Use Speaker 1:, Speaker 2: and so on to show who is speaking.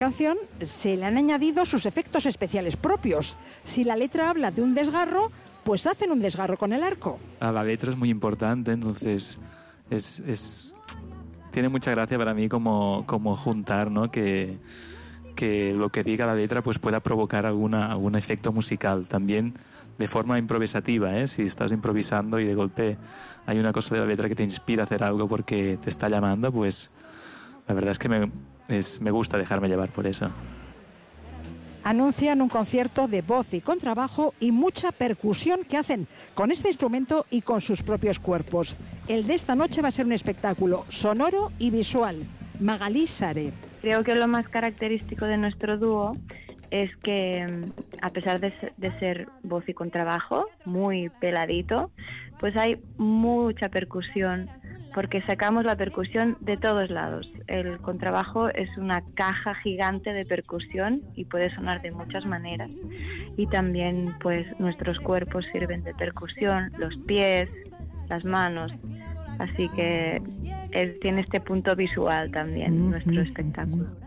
Speaker 1: canción se le han añadido sus efectos especiales propios. Si la letra habla de un desgarro, pues hacen un desgarro con el arco.
Speaker 2: La letra es muy importante, entonces tiene mucha gracia para mí como juntar, ¿no? Que lo que diga la letra pues pueda provocar algún efecto musical también de forma improvisativa, ¿eh? Si estás improvisando y de golpe hay una cosa de la letra que te inspira a hacer algo porque te está llamando, pues la verdad es que me gusta dejarme llevar por eso.
Speaker 1: Anuncian un concierto de voz y contrabajo y mucha percusión que hacen con este instrumento y con sus propios cuerpos. El de esta noche va a ser un espectáculo sonoro y visual. Magalí Sare.
Speaker 3: Creo que lo más característico de nuestro dúo es que, a pesar de ser voz y contrabajo, muy peladito, pues hay mucha percusión, porque sacamos la percusión de todos lados. El contrabajo es una caja gigante de percusión y puede sonar de muchas maneras. Y también, pues, nuestros cuerpos sirven de percusión, los pies, las manos. Así que tiene este punto visual también nuestro espectáculo.